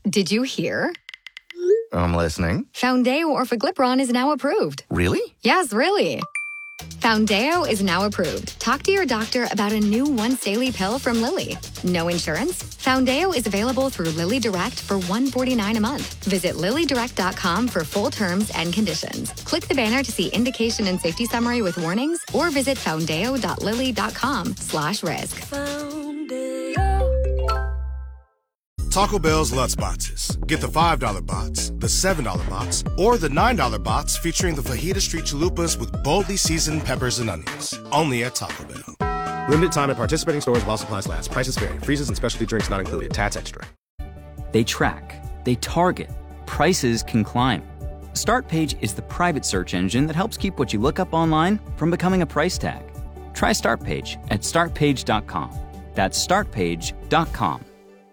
Did you hear? I'm listening. Foundeo Orforglipron is now approved. Really? Yes, really. Foundeo is now approved. Talk to your doctor about a new once-daily pill from Lilly. No insurance? Foundeo is available through Lilly Direct for $149 a month. Visit LillyDirect.com for full terms and conditions. Click the banner to see indication and safety summary with warnings, or visit foundeo.lilly.com/risk. Taco Bell's Lutz Boxes. Get the $5 box, the $7 box, or the $9 box featuring the Fajita Street Chalupas with boldly seasoned peppers and onions. Only at Taco Bell. Limited time at participating stores while supplies last. Prices vary. Freezes and specialty drinks not included. Tats extra. They track. They target. Prices can climb. Startpage is the private search engine that helps keep what you look up online from becoming a price tag. Try Startpage at startpage.com. That's startpage.com.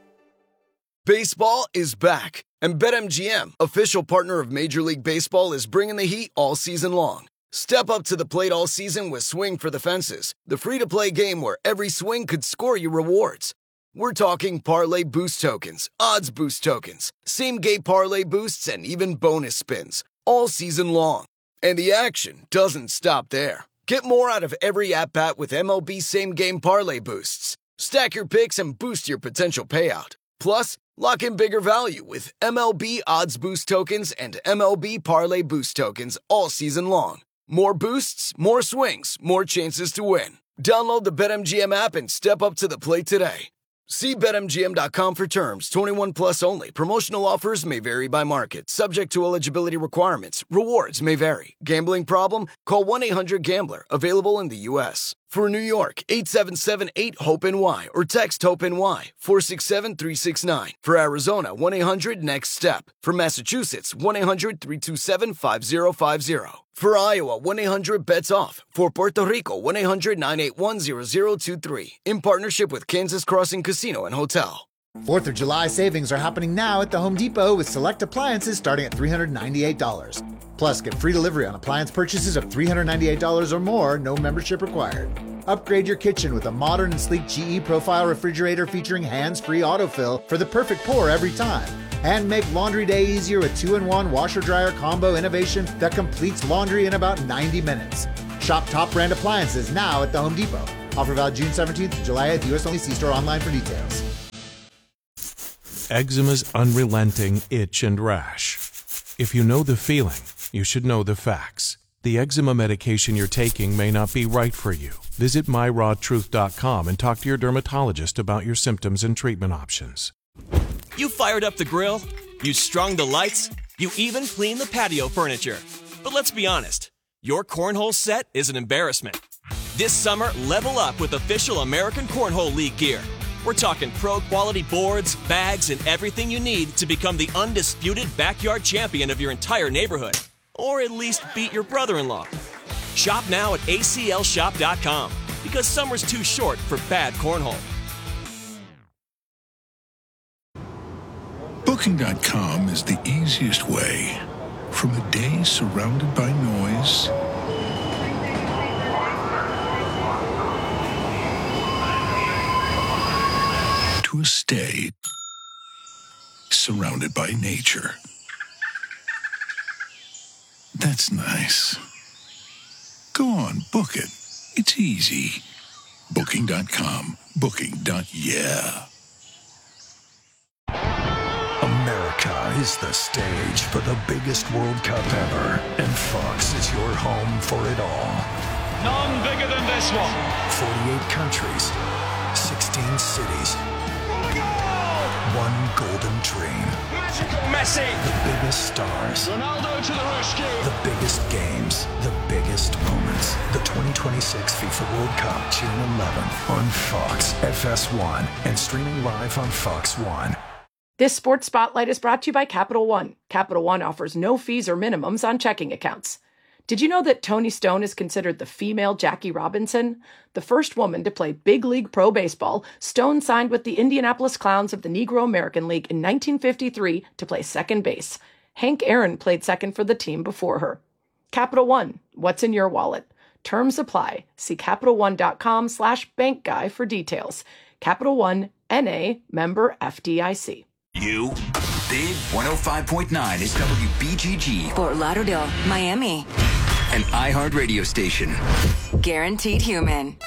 Baseball is back, and BetMGM, official partner of Major League Baseball, is bringing the heat all season long. Step up to the plate all season with Swing for the Fences, the free-to-play game where every swing could score you rewards. We're talking parlay boost tokens, odds boost tokens, same-game parlay boosts, and even bonus spins, all season long. And the action doesn't stop there. Get more out of every at-bat with MLB same-game parlay boosts. Stack your picks and boost your potential payout. Plus, lock in bigger value with MLB Odds Boost Tokens and MLB Parlay Boost Tokens all season long. More boosts, more swings, more chances to win. Download the BetMGM app and step up to the plate today. See BetMGM.com for terms. 21 plus only. Promotional offers may vary by market. Subject to eligibility requirements. Rewards may vary. Gambling problem? Call 1-800-GAMBLER. Available in the U.S. For New York, 877-8-HOPE-NY or text HOPE-NY 467-369. For Arizona, 1-800-NEXT-STEP. For Massachusetts, 1-800-327-5050. For Iowa, 1-800-BETS-OFF. For Puerto Rico, 1-800-981-0023. In partnership with Kansas Crossing Casino and Hotel. 4th of July savings are happening now at the Home Depot with select appliances starting at $398. Plus, get free delivery on appliance purchases of $398 or more, no membership required. Upgrade your kitchen with a modern and sleek GE Profile refrigerator featuring hands-free autofill for the perfect pour every time. And make laundry day easier with 2-in-1 washer-dryer combo innovation that completes laundry in about 90 minutes. Shop top brand appliances now at the Home Depot. Offer valid June 17th to July 8th. U.S. only. See store online for details. Eczema's unrelenting itch and rash. If you know the feeling, you should know the facts. The eczema medication you're taking may not be right for you. Visit myrawtruth.com and talk to your dermatologist about your symptoms and treatment options. You fired up the grill, you strung the lights, you even cleaned the patio furniture. But let's be honest, your cornhole set is an embarrassment. This summer, level up with official American Cornhole League gear. We're talking pro-quality boards, bags, and everything you need to become the undisputed backyard champion of your entire neighborhood. Or at least beat your brother-in-law. Shop now at aclshop.com, because summer's too short for bad cornhole. Booking.com is the easiest way. From a day surrounded by noise to a stay surrounded by nature. That's nice. Go on, book it. It's easy. Booking.com. Booking.yeah. America is the stage for the biggest World Cup ever, and Fox is your home for it all. None bigger than this one. 48 countries, 16 cities, one golden dream. Magical Messi. The biggest stars. Ronaldo to the rescue. The biggest games. The biggest moments. The 2026 FIFA World Cup, June 11th on Fox, FS1, and streaming live on Fox One. This Sports Spotlight is brought to you by Capital One. Capital One offers no fees or minimums on checking accounts. Did you know that Toni Stone is considered the female Jackie Robinson? The first woman to play big league pro baseball, Stone signed with the Indianapolis Clowns of the Negro American League in 1953 to play second base. Hank Aaron played second for the team before her. Capital One, what's in your wallet? Terms apply. See CapitalOne.com/bankguy for details. Capital One, N.A., member FDIC. You Big 105.9 is WBGG. Fort Lauderdale, Miami. An iHeart radio station. Guaranteed Human.